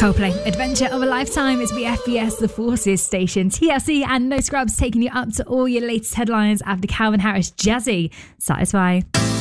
Coldplay, Adventure of a Lifetime. It's BFBS, The Forces station. TLC and No Scrubs taking you up to all your latest headlines after Calvin Harris Jazzy. Satisfy.